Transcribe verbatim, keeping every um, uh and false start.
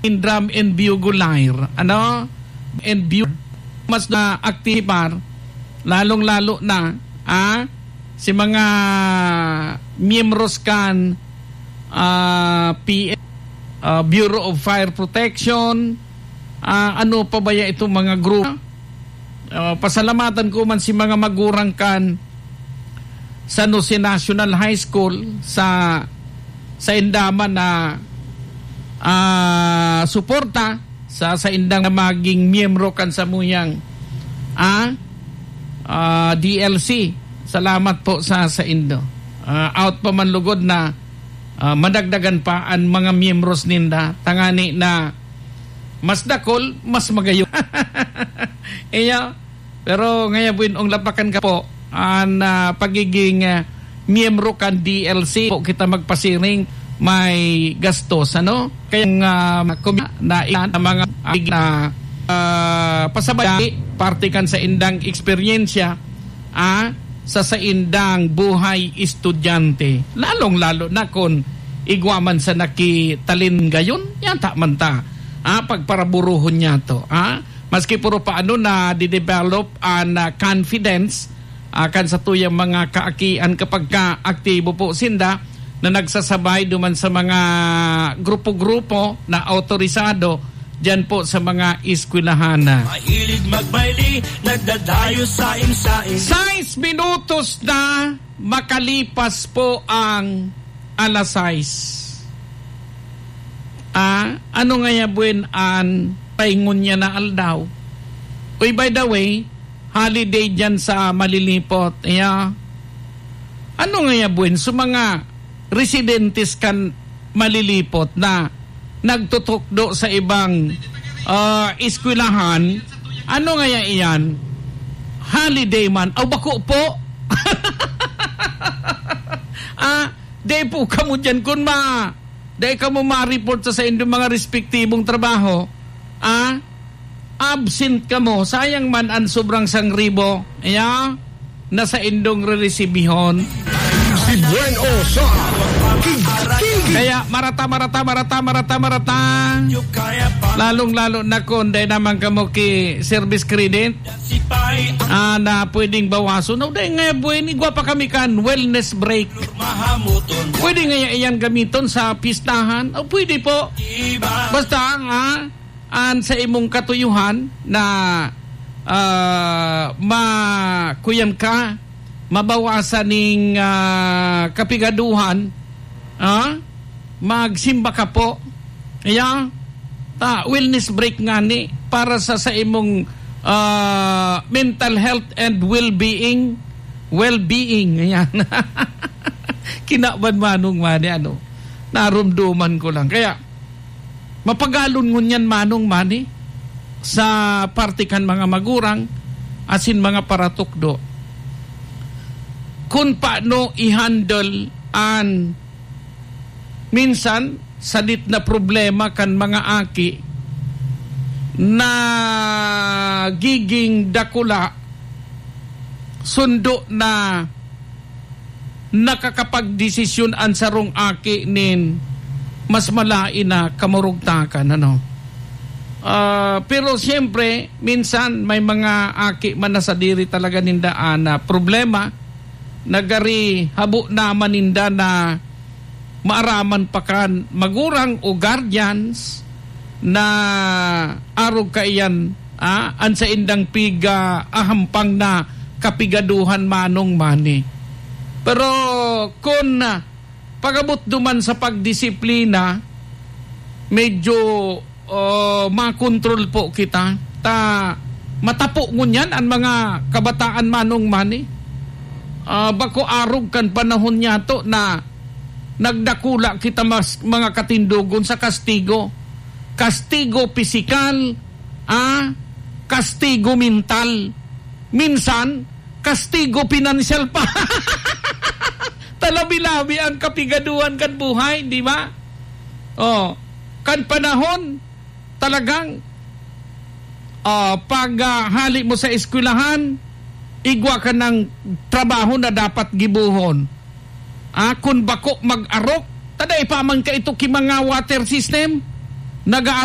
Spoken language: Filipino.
drum and bugle lyre. Ano? And bugle. Mas na aktibar, lalong-lalo na, ah, si mga miyembros kan uh, P M, uh, Bureau of Fire Protection, uh, ano pa ba ya itong mga group? Uh, pasalamatan ko man si mga magurang kan San Jose National High School sa sa Indaman na uh, suporta sa sa indang na maging miyembro kan sa muyang ah, uh, D L C. Salamat po sa sa Indo. Uh, out pa man lugod na uh, madagdagan pa ang mga miyembros ninda tangani na mas dakol, mas magayo. Iya, pero ngayon buin ong lapakan ka po ang uh, pagiging uh, miyembro kan D L C po kita magpasiring may gastos, ano? Kaya uh, na ilan ang mga uh, uh, pasabay parte kan sa indang eksperyensya ah, sa sa indang buhay estudyante. Lalong-lalo na kung igwaman sa nakitalin gayon, yan ta man ta. Ah, pagparaburuhon niya to. Ah, maski puro paano na di-develop ang uh, confidence akan uh, sa tuyang mga kaakian kapag ka-aktibo po sinda na nagsasabay duman sa mga grupo-grupo na autorisado dyan po sa mga eskwelahan. Mahilig magbayli, nagdadayo sa insain. Sais minutos na makalipas po ang alas sais. Ah, ano nga yabuin ang paingon niya na aldaw? Uy, by the way, holiday dyan sa malilipot. Yeah. Ano nga yabuin? So mga residentes kan malilipot na nagtutukdo sa ibang uh, eskwelahan, ano nga iyan? Holiday man. Aw, bako po. ah, day po kamo dyan kun ma. Day kamo ma-report sa sa indong mga respektibong trabaho. Ah, absent kamo. Sayang man ang sobrang sangribo. Yeah? Nasa indong re-resibihon. Si Buen Osa. Kaya marata, marata, marata, marata, marata. Lalong-lalo na kung dahil naman kamo ki service credit ah, na pwedeng bawaso. No, dahil nga buwan, igwa pa kami kan wellness break. Pwede nga iyan gamiton sa pistahan. O, pwede po. Basta nga, an sa imong katuyuhan na uh, makuyam ka, mabawasan ning uh, kapigaduhan, ah, magsimba ka po. Kaya, ta, wellness break nga ni para sa sa imong uh, mental health and well-being. Well-being. Ayan. Kinaban manong mani, ano, narumduman ko lang. Kaya, mapagalon ngunyan manong mani sa partikan mga magurang asin mga paratukdo. Kung paano i-handle an minsan salit na problema kan mga aki na giging dakula sundo na nakakapagdesisyon an sarong aki nin mas malain na kamurugtakan, ano. Uh, pero siyempre minsan may mga aki man na sa diri talaga nindaan na problema nagari habo naman ninda na maaraman pa kan magurang o guardians na arog kaiyan ah, an sa indang piga ahampang na kapigaduhan manong mani. Pero kung uh, pagabot duman sa pagdisiplina medyo uh, makontrol po kita ta matapo ngunyan ang mga kabataan manong mani. Uh, bako arog kan panahon niya to na nagdakula kita mas, mga katindugon sa kastigo. Kastigo pisikal, ah, kastigo mental. Minsan, kastigo pinansyal pa. Talabi-labi ang kapigaduhan kan buhay, di ba? Oh, kan panahon, talagang uh, pag uh, hali mo sa eskwelahan, igwa ka ng trabaho na dapat gibuhon. Ah, kung bako mag-arok, taday pa man ka ito ki mga water system, nag